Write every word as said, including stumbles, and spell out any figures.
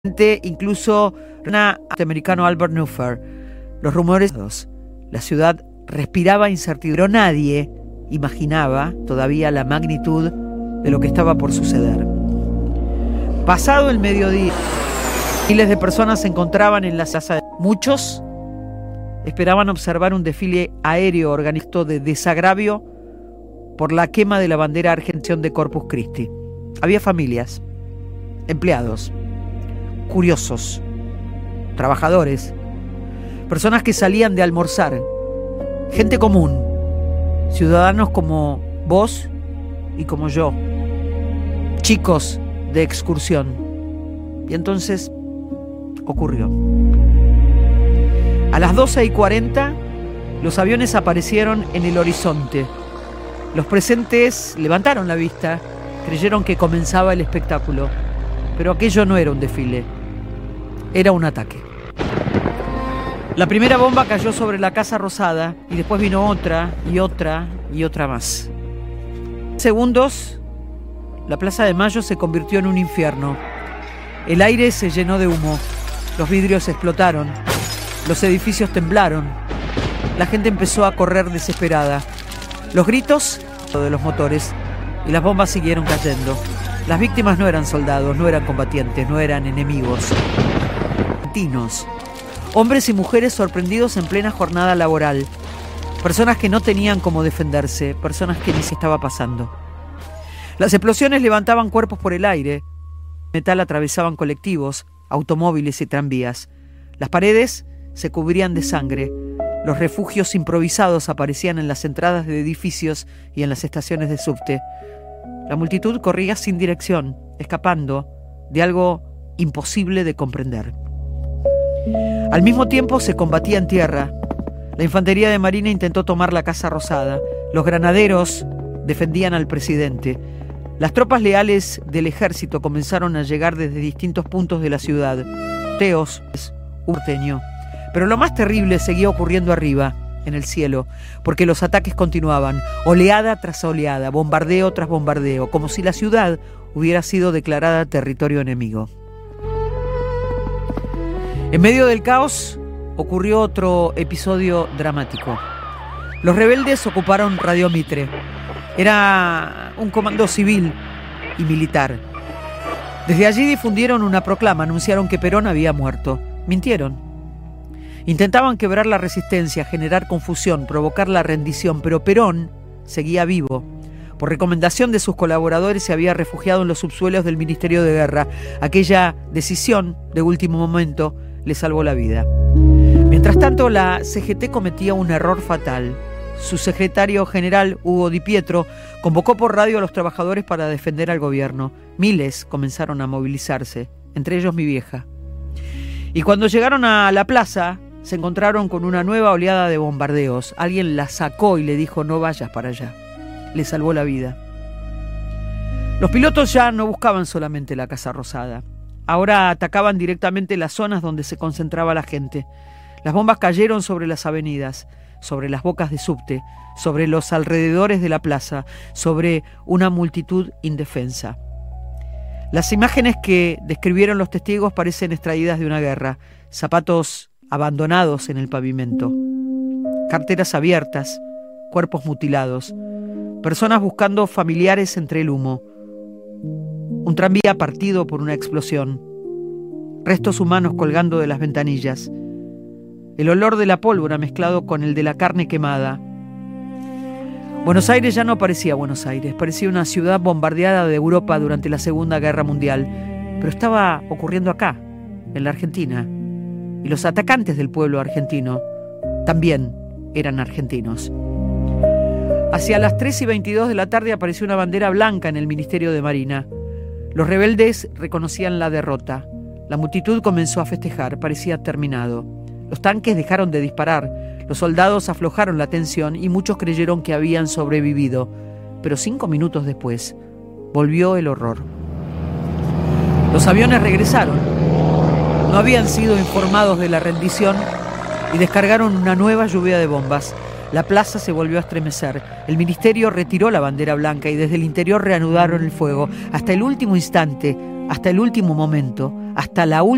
Incluso el norteamericano Albert Nuffer. Los rumores, la ciudad respiraba incertidumbre, pero nadie imaginaba todavía la magnitud de lo que estaba por suceder. Pasado el mediodía, miles de personas se encontraban en la plaza. Muchos esperaban observar un desfile aéreo organizado de desagravio por la quema de la bandera argentina de Corpus Christi. Había familias, empleados, curiosos, trabajadores, personas que salían de almorzar, gente común, ciudadanos como vos y como yo, chicos de excursión. Y entonces ocurrió. A las doce y cuarenta, los aviones aparecieron en el horizonte. Los presentes levantaron la vista, creyeron que comenzaba el espectáculo, pero aquello no era un desfile, era un ataque. La primera bomba cayó sobre la Casa Rosada y después vino otra y otra y otra más. En segundos, la Plaza de Mayo se convirtió en un infierno. El aire se llenó de humo, los vidrios explotaron, los edificios temblaron, la gente empezó a correr desesperada. Los gritos de los motores y las bombas siguieron cayendo. Las víctimas no eran soldados, no eran combatientes, no eran enemigos. Argentinos, hombres y mujeres sorprendidos en plena jornada laboral, personas que no tenían cómo defenderse, personas que ni se estaba pasando. Las explosiones levantaban cuerpos por el aire, metal atravesaban colectivos, automóviles y tranvías. Las paredes se cubrían de sangre. Los refugios improvisados aparecían en las entradas de edificios y en las estaciones de subte. La multitud corría sin dirección, escapando de algo imposible de comprender. Al mismo tiempo se combatía en tierra. La infantería de Marina intentó tomar la Casa Rosada. Los granaderos defendían al presidente. Las tropas leales del ejército comenzaron a llegar desde distintos puntos de la ciudad. Teos, Urteño. Pero lo más terrible seguía ocurriendo arriba, en el cielo, porque los ataques continuaban, oleada tras oleada, bombardeo tras bombardeo, como si la ciudad hubiera sido declarada territorio enemigo. En medio del caos ocurrió otro episodio dramático. Los rebeldes ocuparon Radio Mitre. Era un comando civil y militar. Desde allí difundieron una proclama, anunciaron que Perón había muerto. Mintieron. Intentaban quebrar la resistencia, generar confusión, provocar la rendición, pero Perón seguía vivo. Por recomendación de sus colaboradores se había refugiado en los subsuelos del Ministerio de Guerra. Aquella decisión de último momento le salvó la vida. Mientras tanto, la C G T cometía un error fatal. Su secretario general, Hugo Di Pietro, convocó por radio a los trabajadores para defender al gobierno. Miles comenzaron a movilizarse, entre ellos mi vieja. Y cuando llegaron a la plaza, se encontraron con una nueva oleada de bombardeos. Alguien la sacó y le dijo: no vayas para allá. Le salvó la vida. Los pilotos ya no buscaban solamente la Casa Rosada. Ahora atacaban directamente las zonas donde se concentraba la gente. Las bombas cayeron sobre las avenidas, sobre las bocas de subte, sobre los alrededores de la plaza, sobre una multitud indefensa. Las imágenes que describieron los testigos parecen extraídas de una guerra. Zapatos abandonados en el pavimento, carteras abiertas, cuerpos mutilados, personas buscando familiares entre el humo, un tranvía partido por una explosión, restos humanos colgando de las ventanillas, el olor de la pólvora mezclado con el de la carne quemada. Buenos Aires ya no parecía Buenos Aires, parecía una ciudad bombardeada de Europa durante la Segunda Guerra Mundial, pero estaba ocurriendo acá, en la Argentina, y los atacantes del pueblo argentino también eran argentinos. Hacia las tres y veintidós de la tarde apareció una bandera blanca en el Ministerio de Marina. Los rebeldes reconocían la derrota. La multitud comenzó a festejar, parecía terminado. Los tanques dejaron de disparar, los soldados aflojaron la tensión y muchos creyeron que habían sobrevivido. Pero cinco minutos después, volvió el horror. Los aviones regresaron. No habían sido informados de la rendición y descargaron una nueva lluvia de bombas. La plaza se volvió a estremecer. El ministerio retiró la bandera blanca y desde el interior reanudaron el fuego. Hasta el último instante, hasta el último momento, hasta la última